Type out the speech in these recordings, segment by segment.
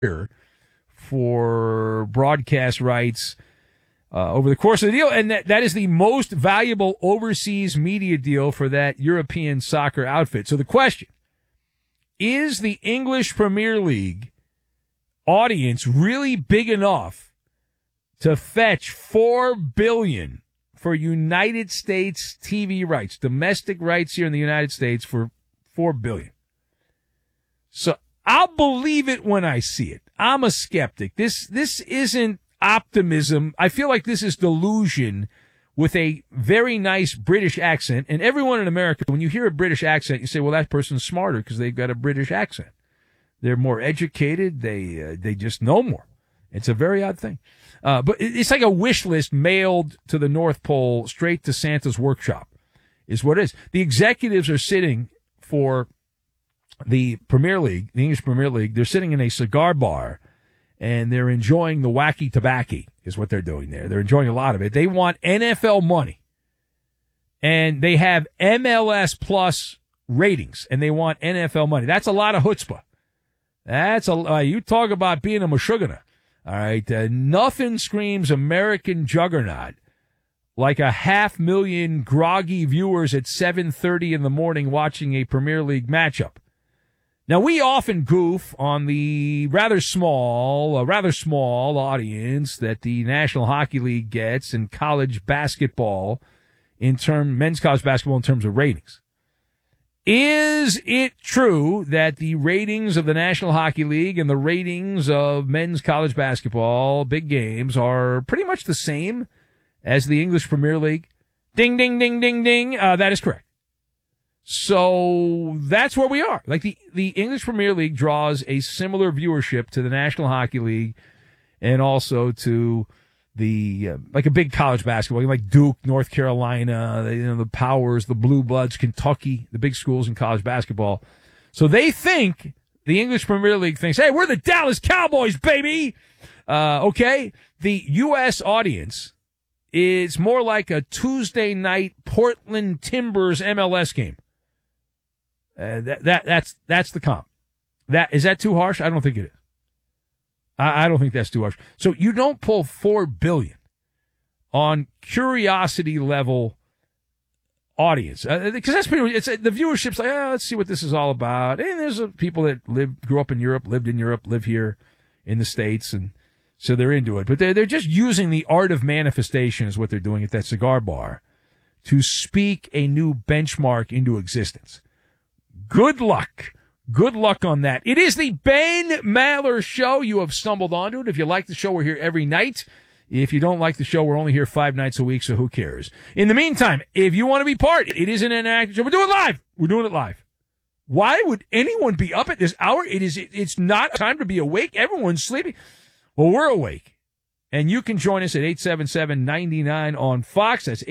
for broadcast rights over the course of the deal, and that is the most valuable overseas media deal for that European soccer outfit. So the question, is the English Premier League audience really big enough to fetch $4 billion for United States TV rights, domestic rights here in the United States for $4 billion? So I'll believe it when I see it. I'm a skeptic. This isn't optimism. I feel like this is delusion with a very nice British accent. And everyone in America, when you hear a British accent, you say, well, that person's smarter because they've got a British accent. They're more educated. They just know more. It's a very odd thing. But it's like a wish list mailed to the North Pole straight to Santa's workshop is what it is. The executives are sitting for the Premier League, the English Premier League. They're sitting in a cigar bar and they're enjoying the wacky tobacco is what they're doing there. They're enjoying a lot of it. They want NFL money, and they have MLS plus ratings, and they want NFL money. That's a lot of chutzpah. That's you talk about being a mashugana. All right. Nothing screams American juggernaut like 500,000 groggy viewers at 7:30 in the morning watching a Premier League matchup. Now, we often goof on the rather small audience that the National Hockey League gets in college basketball, men's college basketball in terms of ratings. Is it true that the ratings of the National Hockey League and the ratings of men's college basketball, big games, are pretty much the same as the English Premier League? Ding, ding, ding, ding, ding. That is correct. So that's where we are. Like the English Premier League draws a similar viewership to the National Hockey League and also to the like a big college basketball, like Duke, North Carolina, the Powers, the Blue Bloods, Kentucky, the big schools in college basketball. So they think, the English Premier League thinks, hey, we're the Dallas Cowboys, baby. Okay. The U.S. audience is more like a Tuesday night Portland Timbers MLS game. That's the comp. Is that too harsh? I don't think it is. I don't think that's too harsh. So you don't pull $4 billion on curiosity level audience because that's pretty. It's the viewership's like, let's see what this is all about. And there's people that grew up in Europe, lived in Europe, live here in the States, and so they're into it. But they're just using the art of manifestation is what they're doing at that cigar bar to speak a new benchmark into existence. Good luck. Good luck on that. It is the Ben Maller Show. You have stumbled onto it. If you like the show, we're here every night. If you don't like the show, we're only here 5 nights a week, so who cares? In the meantime, if you want to be part, it is an interactive show. We're doing it live. We're doing it live. Why would anyone be up at this hour? It's not time to be awake. Everyone's sleeping. Well, we're awake. And you can join us at 877-99 on Fox. That's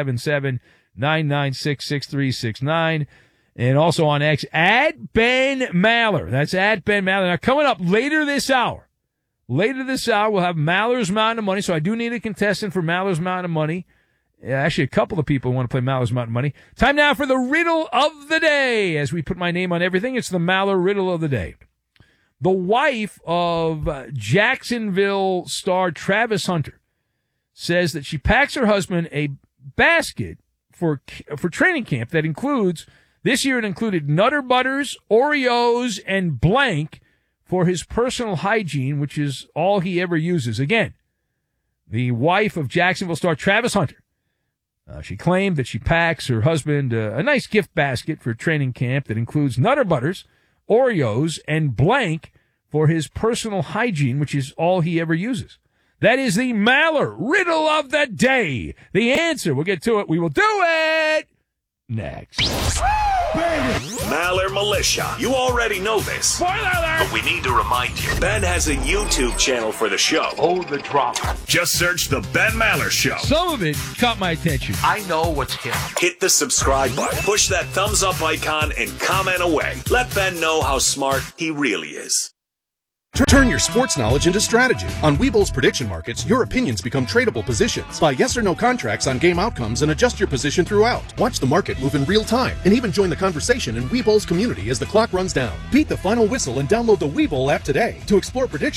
877-996-6369. And also on X, at Ben Maller. That's at Ben Maller. Now, coming up later this hour, we'll have Maller's Mountain of Money. So I do need a contestant for Maller's Mountain of Money. Actually, a couple of people want to play Maller's Mountain of Money. Time now for the riddle of the day. As we put my name on everything, it's the Maller riddle of the day. The wife of Jacksonville star Travis Hunter says that she packs her husband a basket for training camp that includes, this year it included Nutter Butters, Oreos, and blank for his personal hygiene, which is all he ever uses. Again, the wife of Jacksonville star Travis Hunter. She claimed that she packs her husband a nice gift basket for training camp that includes Nutter Butters, Oreos, and blank for his personal hygiene, which is all he ever uses. That is the Maller riddle of the day. The answer, we'll get to it. We will do it next. Maller Militia. You already know this. Spoiler alert! But we need to remind you. Ben has a YouTube channel for the show. Hold the drama. Just search The Ben Maller Show. Some of it caught my attention. I know what's hip. Hit the subscribe button, push that thumbs up icon, and comment away. Let Ben know how smart he really is. Turn your sports knowledge into strategy. On Webull's prediction markets, your opinions become tradable positions. Buy yes or no contracts on game outcomes and adjust your position throughout. Watch the market move in real time and even join the conversation in Webull's community as the clock runs down. Beat the final whistle and download the Webull app today to explore predictions